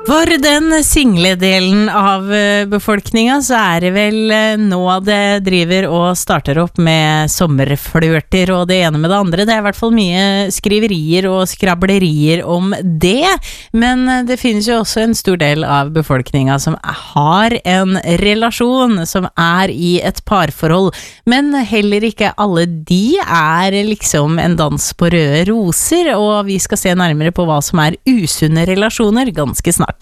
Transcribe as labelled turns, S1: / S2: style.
S1: For den single delen av befolkningen så det vel nå det driver og starter opp med sommerflørter og det ene med det andre. Det I hvert fall mye skriverier og skrablerier om det, men det finnes jo også en stor del av befolkningen som har en relasjon, som I et parforhold, men heller ikke alle de liksom en dans på røde roser, og vi skal se nærmere på hva som usunne relasjoner ganske snart.